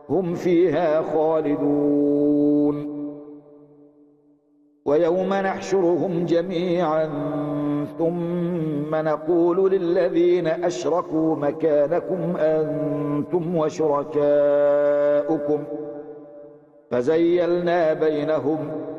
هم فيها خالدون. ويوم نحشرهم جميعا ثم نقول للذين أشركوا مكانكم أنتم وشركاؤكم فزيلنا بينهم